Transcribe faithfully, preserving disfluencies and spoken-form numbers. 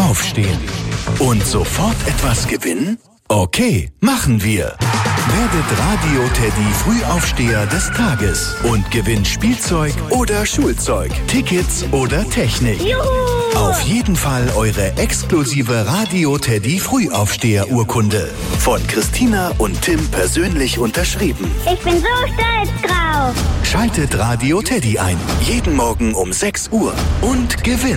aufstehen. Und sofort etwas gewinnen? Okay, machen wir. Werdet Radio Teddy Frühaufsteher des Tages und gewinnt Spielzeug oder Schulzeug, Tickets oder Technik. Juhu! Auf jeden Fall eure exklusive Radio Teddy Frühaufsteher Urkunde. Von Christina und Tim persönlich unterschrieben. Ich bin so stolz drauf. Schaltet Radio Teddy ein. Jeden Morgen um sechs Uhr und gewinnt.